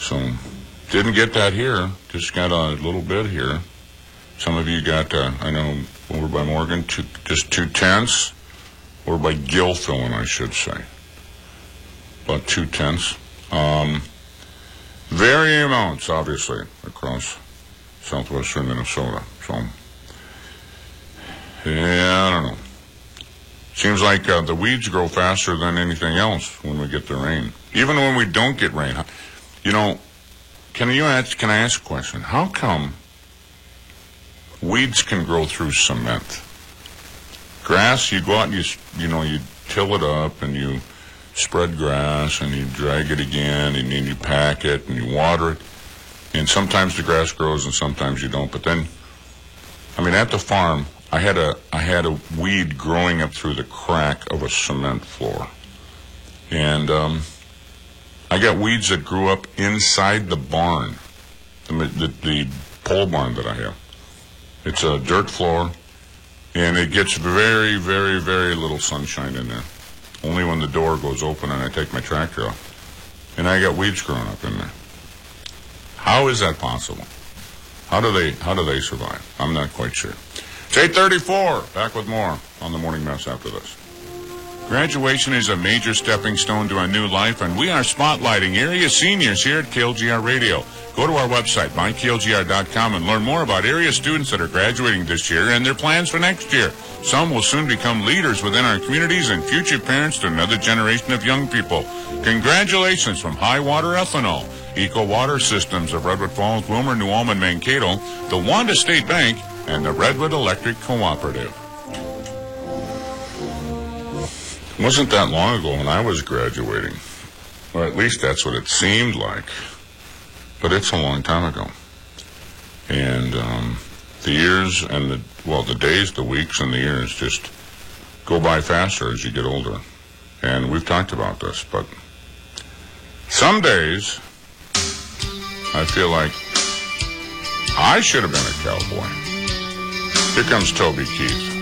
So, didn't get that here. Just got a little bit here. Some of you got, I know, over by Morgan, just 2/10. Or by Gilfillan, I should say. About 2/10. Varying amounts, obviously, across southwestern Minnesota. So, yeah, I don't know. Seems like the weeds grow faster than anything else when we get the rain. Even when we don't get rain. You know, can I ask a question? How come weeds can grow through cement? Grass, you go out and you till it up and you spread grass and you drag it again and then you pack it and you water it. And sometimes the grass grows and sometimes you don't. But then, I mean, at the farm, I had a weed growing up through the crack of a cement floor. And I got weeds that grew up inside the barn, the pole barn that I have. It's a dirt floor, and it gets very, very, very little sunshine in there. Only when the door goes open and I take my tractor off. And I got weeds growing up in there. How is that possible? How do they survive? I'm not quite sure. It's 8:34. Back with more on the Morning Mess after this. Graduation is a major stepping stone to a new life, and we are spotlighting area seniors here at KLGR Radio. Go to our website, myklgr.com, and learn more about area students that are graduating this year and their plans for next year. Some will soon become leaders within our communities and future parents to another generation of young people. Congratulations from High Water Ethanol, Eco Water Systems of Redwood Falls, Wilmer, New Ulm, and Mankato, the Wanda State Bank, and the Redwood Electric Cooperative. It wasn't that long ago when I was graduating. Or at least that's what it seemed like. But it's a long time ago. And the years and the days, the weeks, and the years just go by faster as you get older. And we've talked about this, but some days I feel like I should have been a cowboy. Here comes Toby Keith.